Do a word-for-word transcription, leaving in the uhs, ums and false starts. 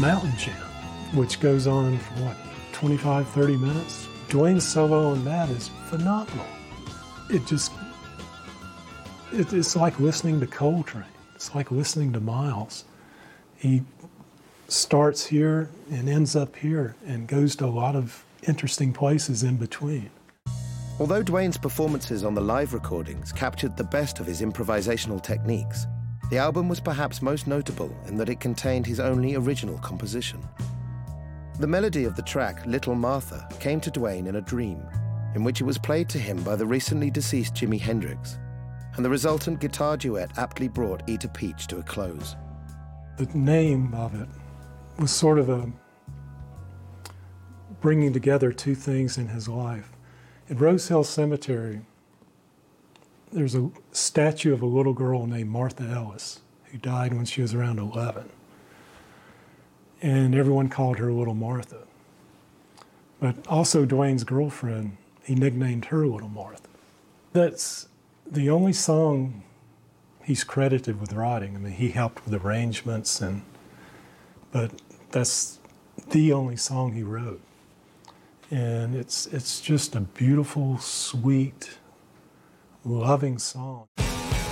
Mountain Jam, which goes on for what, twenty-five, thirty minutes? Duane's solo on that is phenomenal. It just, it, it's like listening to Coltrane. It's like listening to Miles. He starts here and ends up here and goes to a lot of interesting places in between. Although Duane's performances on the live recordings captured the best of his improvisational techniques, the album was perhaps most notable in that it contained his only original composition. The melody of the track, Little Martha, came to Duane in a dream, in which it was played to him by the recently deceased Jimi Hendrix, and the resultant guitar duet aptly brought Eat a Peach to a close. The name of it was sort of a bringing together two things in his life. At Rose Hill Cemetery, there's a statue of a little girl named Martha Ellis, who died when she was around eleven. And everyone called her Little Martha. But also Duane's girlfriend, he nicknamed her Little Martha. That's the only song he's credited with writing. I mean, he helped with arrangements, and but that's the only song he wrote. And it's, it's just a beautiful, sweet, loving song.